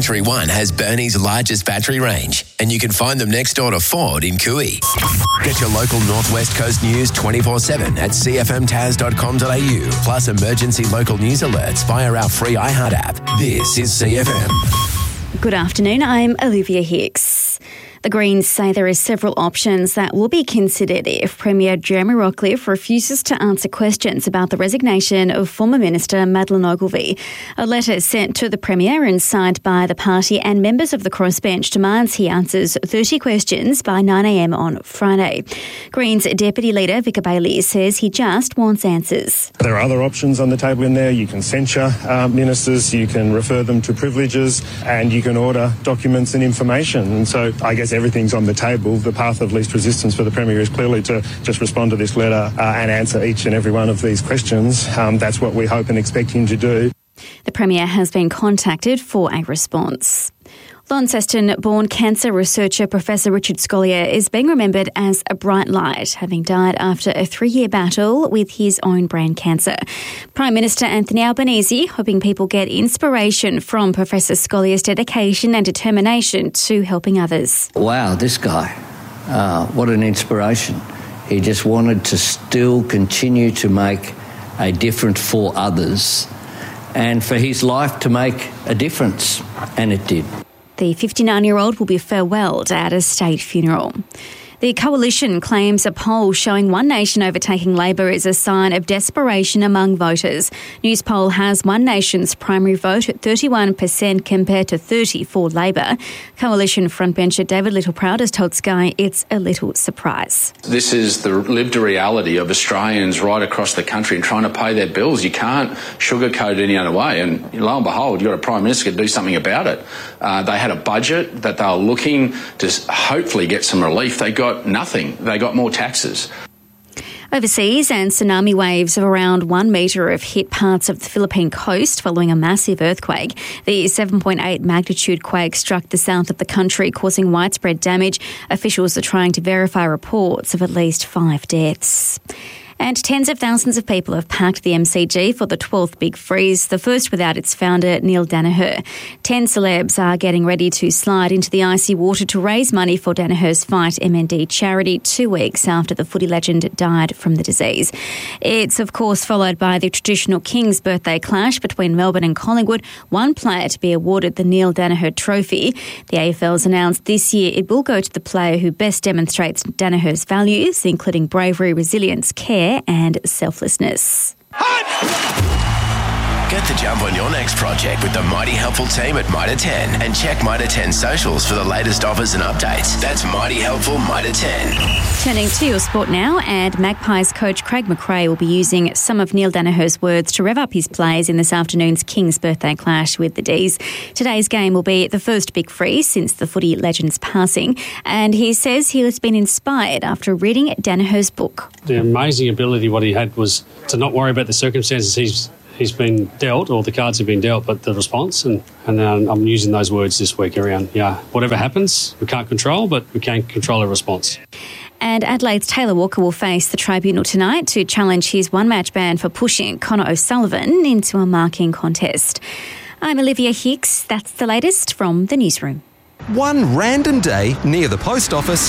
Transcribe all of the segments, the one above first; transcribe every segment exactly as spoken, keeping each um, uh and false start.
Battery One has Burnie's largest battery range, and you can find them next door to Ford in Cooey. Get your local Northwest Coast news twenty-four seven at c f m tas dot com dot a u, plus emergency local news alerts via our free iHeart app. This is C F M. Good afternoon, I'm Olivia Hicks. The Greens say there are several options that will be considered if Premier Jeremy Rockliff refuses to answer questions about the resignation of former Minister Madeleine Ogilvie. A letter sent to the Premier and signed by the party and members of the crossbench demands he answers thirty questions by nine a m on Friday. Greens Deputy Leader Vicar Bailey says he just wants answers. There are other options on the table in there. You can censure uh, ministers, you can refer them to privileges, and you can order documents and information. And so I guess everything's on the table. The path of least resistance for the Premier is clearly to just respond to this letter uh, and answer each and every one of these questions. Um, that's what we hope and expect him to do. The Premier has been contacted for a response. Launceston-born cancer researcher Professor Richard Scolyer is being remembered as a bright light, having died after a three-year battle with his own brain cancer. Prime Minister Anthony Albanese hoping people get inspiration from Professor Scolyer's dedication and determination to helping others. Wow, this guy, uh, what an inspiration. He just wanted to still continue to make a difference for others and for his life to make a difference, and it did. The fifty-nine-year-old will be farewelled at a state funeral. The Coalition claims a poll showing One Nation overtaking Labor is a sign of desperation among voters. Newspoll has One Nation's primary vote at thirty-one percent compared to thirty for Labor. Coalition frontbencher David Littleproud has told Sky it's a little surprise. This is the lived reality of Australians right across the country and trying to pay their bills. You can't sugarcoat it any other way. And lo and behold, you've got a Prime Minister to do something about it. Uh, they had a budget that they were looking to hopefully get some relief. They got nothing. They got more taxes. Overseas, and tsunami waves of around one metre have hit parts of the Philippine coast following a massive earthquake. The seven point eight magnitude quake struck the south of the country, causing widespread damage. Officials are trying to verify reports of at least five deaths. And tens of thousands of people have packed the M C G for the twelfth Big Freeze, the first without its founder, Neil Daniher. Ten celebs are getting ready to slide into the icy water to raise money for Daniher's Fight M N D charity two weeks after the footy legend died from the disease. It's, of course, followed by the traditional King's birthday clash between Melbourne and Collingwood, one player to be awarded the Neil Daniher Trophy. The A F L's announced this year it will go to the player who best demonstrates Daniher's values, including bravery, resilience, care and selflessness. Get the jump on your next project with the Mighty Helpful team at Mitre ten and check Mitre ten socials for the latest offers and updates. That's Mighty Helpful Mitre ten. Turning to your sport now, and Magpies coach Craig McRae will be using some of Neil Daniher's words to rev up his players in this afternoon's King's birthday clash with the D's. Today's game will be the first Big Freeze since the footy legend's passing, and he says he has been inspired after reading Daniher's book. The amazing ability what he had was to not worry about the circumstances he's he's been dealt, or the cards have been dealt, but the response, and, and um, I'm using those words this week around, yeah, whatever happens, we can't control, but we can control a response. And Adelaide's Taylor Walker will face the tribunal tonight to challenge his one-match ban for pushing Connor O'Sullivan into a marking contest. I'm Olivia Hicks. That's the latest from the newsroom. One random day near the post office,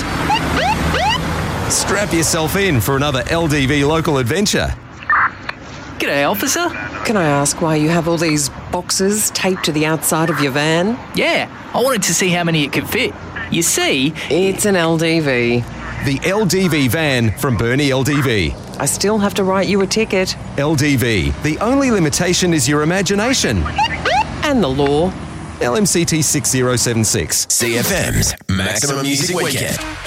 strap yourself in for another L D V local adventure. G'day, officer. Can I ask why you have all these boxes taped to the outside of your van? Yeah, I wanted to see how many it could fit. You see... It's an L D V. The L D V van from Burnie L D V. I still have to write you a ticket. L D V. The only limitation is your imagination. And the law. L M C T six zero seven six. C F M's Maximum Music Weekend.